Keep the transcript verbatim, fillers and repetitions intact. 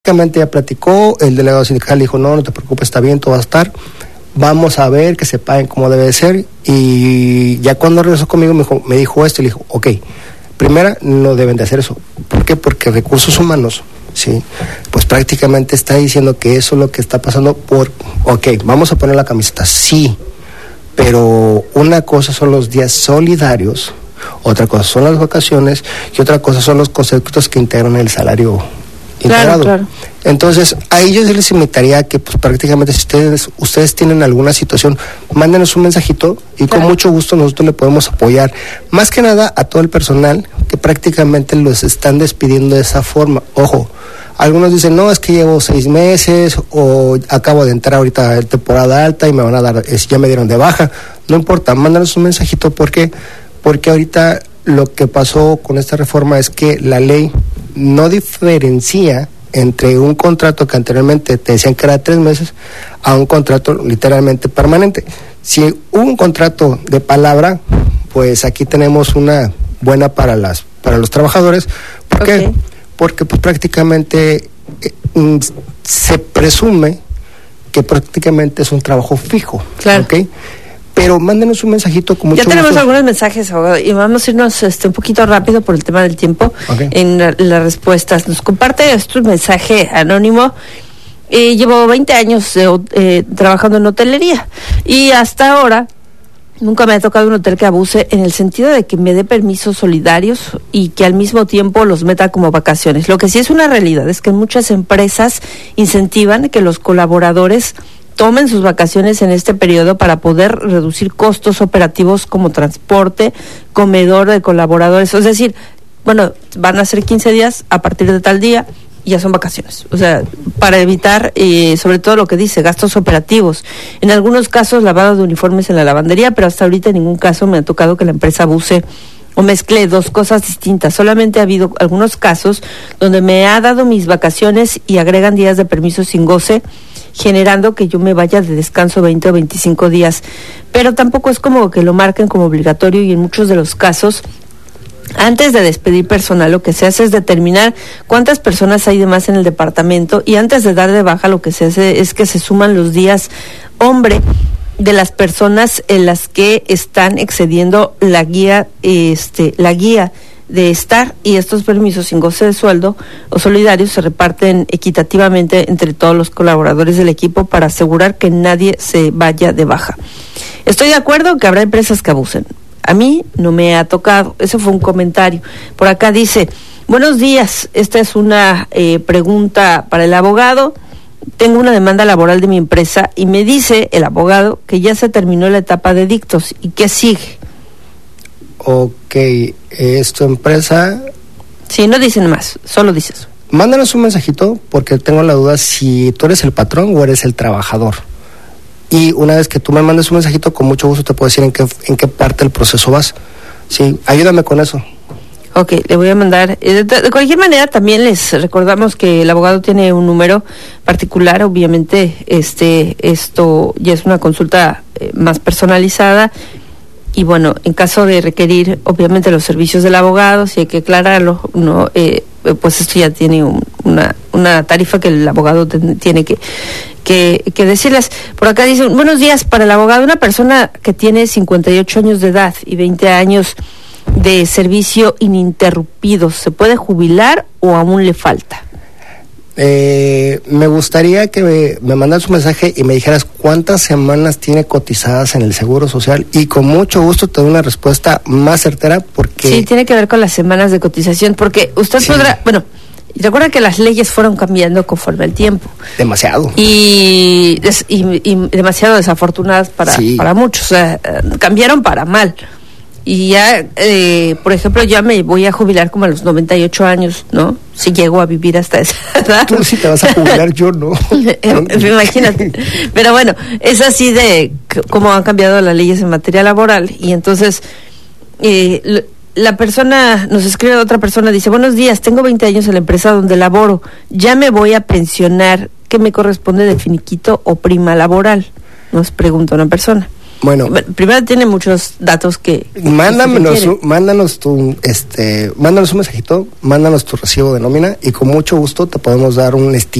prácticamente ya platicó, el delegado sindical dijo, no, no te preocupes, está bien, todo va a estar, vamos a ver que se paguen como debe de ser, y ya cuando regresó conmigo me dijo, me dijo esto, y le dijo, ok, primera, no deben de hacer eso. ¿Por qué? Porque recursos humanos, sí, pues prácticamente está diciendo que eso es lo que está pasando por, ok, vamos a poner la camiseta, sí, pero una cosa son los días solidarios, otra cosa son las vacaciones y otra cosa son los conceptos que integran el salario integrado. Claro, claro. Entonces, a ellos yo les invitaría que pues prácticamente si ustedes ustedes tienen alguna situación, mándenos un mensajito y claro, con mucho gusto nosotros le podemos apoyar. Más que nada a todo el personal que prácticamente los están despidiendo de esa forma. Ojo, algunos dicen, no, es que llevo seis meses o acabo de entrar ahorita en temporada alta y me van a dar, es, ya me dieron de baja. No importa, mándanos un mensajito. ¿Por qué? Porque ahorita lo que pasó con esta reforma es que la ley no diferencia entre un contrato que anteriormente te decían que era tres meses a un contrato literalmente permanente. Si hubo un contrato de palabra, pues aquí tenemos una buena para las para los trabajadores. ¿Por qué? Okay. Porque pues prácticamente eh, se presume que prácticamente es un trabajo fijo. Claro. ¿Okay? Pero mándenos un mensajito con mucho Ya tenemos gusto. algunos mensajes, abogado, y vamos a irnos este, un poquito rápido por el tema del tiempo, okay, en la, las respuestas. Nos comparte este mensaje anónimo. Eh, llevo veinte años eh, eh, trabajando en hotelería y hasta ahora nunca me ha tocado un hotel que abuse en el sentido de que me dé permisos solidarios y que al mismo tiempo los meta como vacaciones. Lo que sí es una realidad es que muchas empresas incentivan que los colaboradores tomen sus vacaciones en este periodo para poder reducir costos operativos como transporte, comedor de colaboradores. Es decir, bueno, van a ser quince días a partir de tal día y ya son vacaciones. O sea, para evitar, eh, sobre todo lo que dice, gastos operativos. En algunos casos, lavado de uniformes en la lavandería, pero hasta ahorita en ningún caso me ha tocado que la empresa abuse o mezcle dos cosas distintas. Solamente ha habido algunos casos donde me ha dado mis vacaciones y agregan días de permiso sin goce, generando que yo me vaya de descanso veinte o veinticinco días, pero tampoco es como que lo marquen como obligatorio, y en muchos de los casos, antes de despedir personal, lo que se hace es determinar cuántas personas hay de más en el departamento, y antes de dar de baja lo que se hace es que se suman los días hombre de las personas en las que están excediendo la guía, este, la guía de estar, y estos permisos sin goce de sueldo o solidarios se reparten equitativamente entre todos los colaboradores del equipo para asegurar que nadie se vaya de baja. Estoy de acuerdo que habrá empresas que abusen. A mí no me ha tocado. Eso fue un comentario. Por acá dice, buenos días, esta es una eh, pregunta para el abogado. Tengo una demanda laboral de mi empresa y me dice el abogado que ya se terminó la etapa de dictos y que sigue. Ok, ¿es tu empresa? Sí, no dicen más, solo dices. Mándanos un mensajito porque tengo la duda si tú eres el patrón o eres el trabajador. Y una vez que tú me mandes un mensajito, con mucho gusto te puedo decir en qué, en qué parte del proceso vas. Sí, ayúdame con eso. Ok, le voy a mandar. Eh, de, de cualquier manera, también les recordamos que el abogado tiene un número particular. Obviamente, este, esto ya es una consulta eh, más personalizada. Y bueno, en caso de requerir, obviamente, los servicios del abogado, si hay que aclararlo, no, eh, pues esto ya tiene un, una, una tarifa que el abogado ten, tiene que, que, que decirles. Por acá dicen, buenos días para el abogado. Una persona que tiene cincuenta y ocho años de edad y veinte años de servicio ininterrumpido, ¿se puede jubilar o aún le falta? Eh, me gustaría que me, me mandas un mensaje y me dijeras cuántas semanas tiene cotizadas en el Seguro Social, y con mucho gusto te doy una respuesta más certera, porque... Sí, tiene que ver con las semanas de cotización, porque usted sí podrá... Bueno, recuerda que las leyes fueron cambiando conforme el tiempo. Demasiado. Y, des, y, y demasiado desafortunadas para, sí. para muchos. O sea, cambiaron para mal. Y ya, eh, por ejemplo, ya me voy a jubilar como a los noventa y ocho años, ¿no? Si llego a vivir hasta esa edad. Tú sí te vas a jubilar, yo no. Imagínate. Pero bueno, es así de cómo han cambiado las leyes en materia laboral. Y entonces, eh, la persona, nos escribe otra persona, dice, buenos días, tengo veinte años en la empresa donde laboro. Ya me voy a pensionar. ¿Qué me corresponde de finiquito o prima laboral? Nos pregunta una persona. Bueno, primero tiene muchos datos que mándanos, que mándanos tu, este, mándanos un mensajito, mándanos tu recibo de nómina y con mucho gusto te podemos dar un estilo.